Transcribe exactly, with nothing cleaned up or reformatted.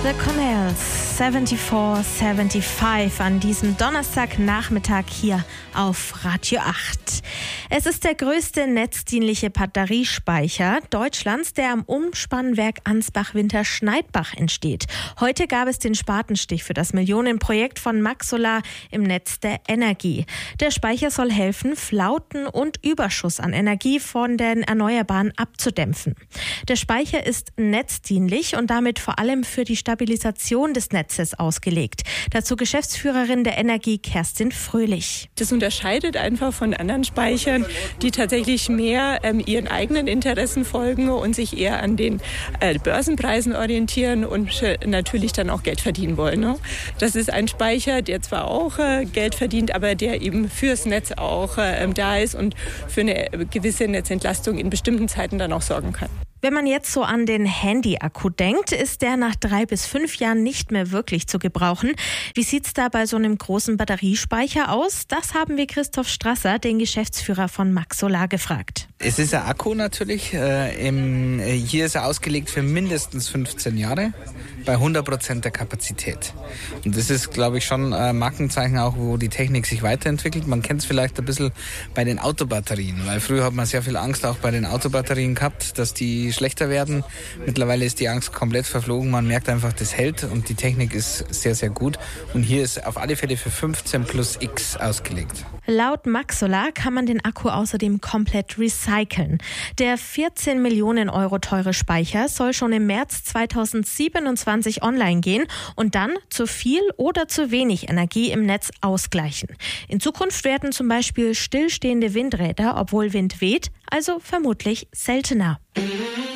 The Connells vierundsiebzig fünfundsiebzig an diesem Donnerstagnachmittag hier auf Radio acht. Es ist der größte netzdienliche Batteriespeicher Deutschlands, der am Umspannwerk Ansbach-Winterschneidbach entsteht. Heute gab es den Spatenstich für das Millionenprojekt von Maxsolar im Netz der Energie. Der Speicher soll helfen, Flauten und Überschuss an Energie von den Erneuerbaren abzudämpfen. Der Speicher ist netzdienlich und damit vor allem für die Stabilisation des Netzes ausgelegt. Dazu Geschäftsführerin der Energie Kerstin Fröhlich. Das unterscheidet einfach von anderen Speichern, die tatsächlich mehr ähm, ihren eigenen Interessen folgen und sich eher an den äh, Börsenpreisen orientieren und äh, natürlich dann auch Geld verdienen wollen. Ne? Das ist ein Speicher, der zwar auch äh, Geld verdient, aber der eben fürs Netz auch äh, da ist und für eine gewisse Netzentlastung in bestimmten Zeiten dann auch sorgen kann. Wenn man jetzt so an den Handy-Akku denkt, ist der nach drei bis fünf Jahren nicht mehr wirklich zu gebrauchen. Wie sieht's da bei so einem großen Batteriespeicher aus? Das haben wir Christoph Strasser, den Geschäftsführer von Maxsolar, gefragt. Es ist ein Akku natürlich. Äh, im, äh, hier ist er ausgelegt für mindestens fünfzehn Jahre bei hundert Prozent der Kapazität. Und das ist, glaube ich, schon ein Markenzeichen auch, wo die Technik sich weiterentwickelt. Man kennt es vielleicht ein bisschen bei den Autobatterien, weil früher hat man sehr viel Angst auch bei den Autobatterien gehabt, dass die schlechter werden. Mittlerweile ist die Angst komplett verflogen. Man merkt einfach, das hält und die Technik ist sehr, sehr gut. Und hier ist auf alle Fälle für fünfzehn plus X ausgelegt. Laut Maxsolar kann man den Akku außerdem komplett recyceln. Der vierzehn Millionen Euro teure Speicher soll schon im März zweitausendsiebenundzwanzig online gehen und dann zu viel oder zu wenig Energie im Netz ausgleichen. In Zukunft werden zum Beispiel stillstehende Windräder, obwohl Wind weht, also vermutlich seltener.